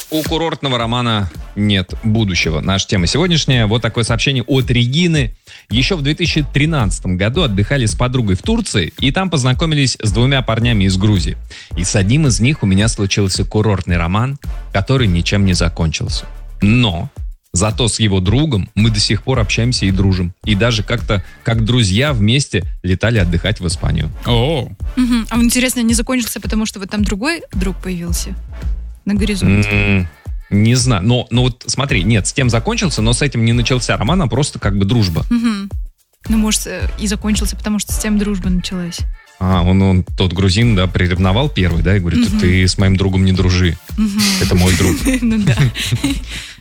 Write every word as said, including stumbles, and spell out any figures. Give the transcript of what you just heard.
У курортного романа нет будущего. Наша тема сегодняшняя. Вот такое сообщение от Регины. Еще в две тысячи тринадцатом году отдыхали с подругой в Турции, и там познакомились с двумя парнями из Грузии. И с одним из них у меня случился курортный роман, который ничем не закончился. Но зато с его другом мы до сих пор общаемся и дружим. И даже как-то, как друзья, вместе летали отдыхать в Испанию. О. Угу. А интересно, не закончился, потому что вот там другой друг появился на горизонте? М-м- не знаю. Но, но вот смотри, нет, с тем закончился, но с этим не начался роман, а просто как бы дружба. Угу. Ну, может, и закончился, потому что с тем дружба началась. А, он, он тот грузин, да, приревновал первый, да, и говорит, Мгм. ты с моим другом не дружи. Мгм. Это мой друг. Ну да.